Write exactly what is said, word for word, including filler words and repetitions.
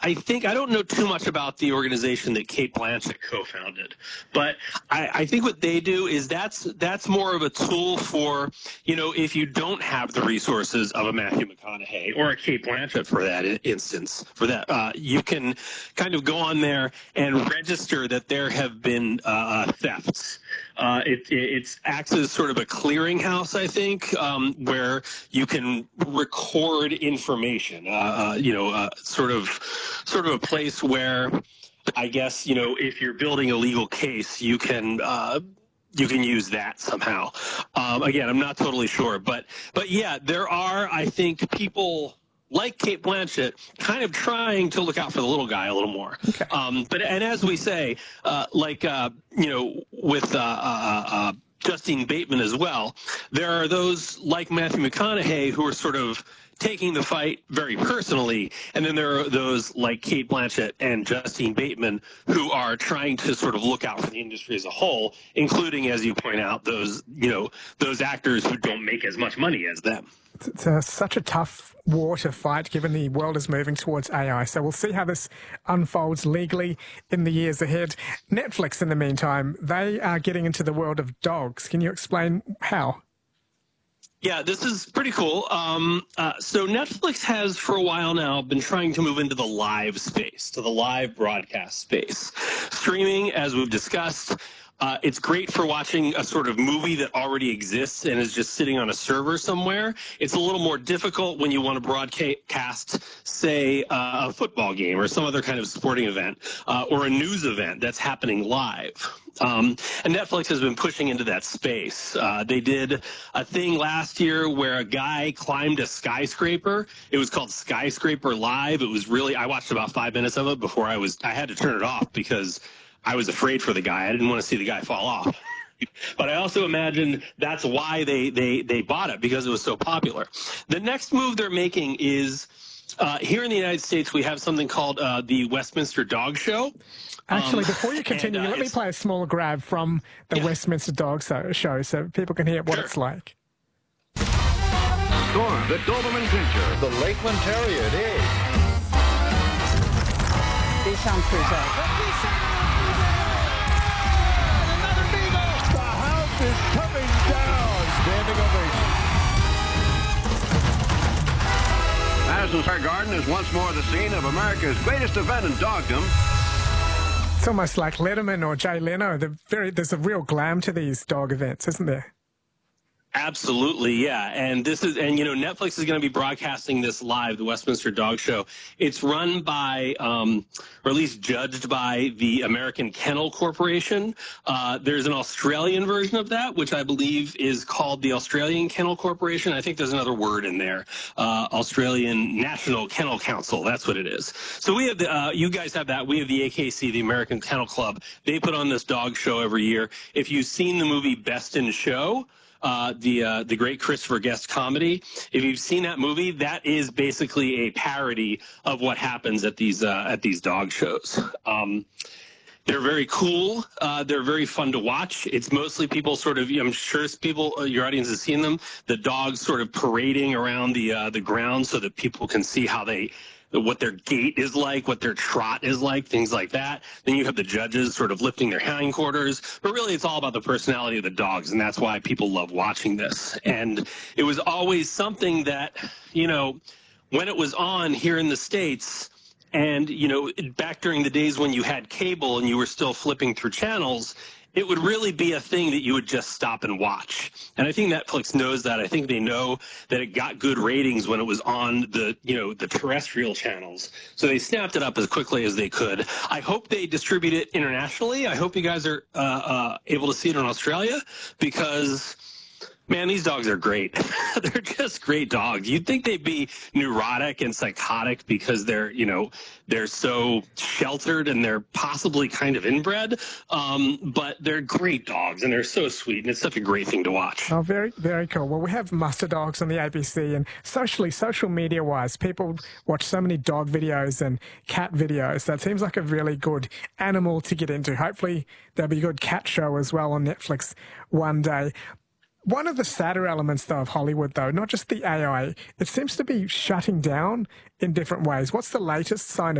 I think I don't know too much about the organization that Cate Blanchett co-founded, but I, I think what they do is that's that's more of a tool for, you know, if you don't have the resources of a Matthew McConaughey or a Cate Blanchett for that instance, for that, uh, you can kind of go on there and register that there have been uh, thefts. Uh, it, it it's acts as sort of a clearinghouse, I think, um, where you can record information. Uh, uh, you know, uh, sort of, sort of a place where, I guess, you know, if you're building a legal case, you can. Uh, you can use that somehow. Um, again, I'm not totally sure, but but yeah, there are, I think, people like Cate Blanchett kind of trying to look out for the little guy a little more. Okay. Um, but and as we say, uh, like uh, you know, with uh, uh, uh, Justine Bateman as well, there are those like Matthew McConaughey who are sort of taking the fight very personally, and then there are those like Cate Blanchett and Justine Bateman who are trying to sort of look out for the industry as a whole, including, as you point out, those, you know, those actors who don't make as much money as them. It's a, such a tough war to fight given the world is moving towards A I. So we'll see how this unfolds legally in the years ahead. Netflix, in the meantime, they are getting into the world of dogs. Can you explain how? Yeah, this is pretty cool. Um, uh, so Netflix has for a while now been trying to move into the live space, to the live broadcast space. Streaming, as we've discussed, uh, it's great for watching a sort of movie that already exists and is just sitting on a server somewhere. It's a little more difficult when you want to broadcast, say, uh, a football game or some other kind of sporting event uh, or a news event that's happening live. Um, and Netflix has been pushing into that space. Uh, they did a thing last year where a guy climbed a skyscraper. It was called Skyscraper Live. It was really, I watched about five minutes of it before I was, I had to turn it off because I was afraid for the guy. I didn't want to see the guy fall off. But I also imagine that's why they, they, they bought it, because it was so popular. The next move they're making is, uh, here in the United States, we have something called uh, the Westminster Dog Show. Actually, um, before you continue, and, uh, let me play a small grab from the yeah. Westminster Dog Show so people can hear what Sure. it's like. Storm, the Doberman Pinscher. The Lakeland Terrier, it is. Bichon Frise. Another beagle. The house is coming down. Standing ovation. Madison Square Garden is once more the scene of America's greatest event in dogdom. It's almost like Letterman or Jay Leno. The very, there's a real glam to these dog events, isn't there? Absolutely, yeah. And this is, and you know, Netflix is going to be broadcasting this live, the Westminster Dog Show. It's run by, um, or at least judged by, the American Kennel Corporation. Uh, there's an Australian version of that, which I believe is called the Australian Kennel Corporation. I think there's another word in there, uh, Australian National Kennel Council. That's what it is. So we have the, uh, you guys have that. We have the A K C, the American Kennel Club. They put on this dog show every year. If you've seen the movie Best in Show, Uh, the uh, the great Christopher Guest comedy. If you've seen that movie, that is basically a parody of what happens at these uh, at these dog shows. Um, they're very cool. Uh, they're very fun to watch. It's mostly people sort of, I'm sure people, uh, your audience has seen them, the dogs sort of parading around the uh, the ground so that people can see how they, what their gait is like, what their trot is like, things like that. Then you have the judges sort of lifting their hindquarters. But really, it's all about the personality of the dogs, and that's why people love watching this. And it was always something that, you know, when it was on here in the States, and, you know, back during the days when you had cable and you were still flipping through channels, it would really be a thing that you would just stop and watch. And I think Netflix knows that. I think they know that it got good ratings when it was on the, you know, the terrestrial channels. So they snapped it up as quickly as they could. I hope they distribute it internationally. I hope you guys are uh, uh, able to see it in Australia, because, man, these dogs are great. They're just great dogs. You'd think they'd be neurotic and psychotic because they're, you know, they're so sheltered and they're possibly kind of inbred. Um, but they're great dogs and they're so sweet, and it's such a great thing to watch. Oh, very, very cool. Well, we have muster dogs on the A B C, and socially, social media-wise, people watch so many dog videos and cat videos. That seems like a really good animal to get into. Hopefully, there'll be a good cat show as well on Netflix one day. One of the sadder elements, though, of Hollywood, though, not just the A I, it seems to be shutting down in different ways. What's the latest sign of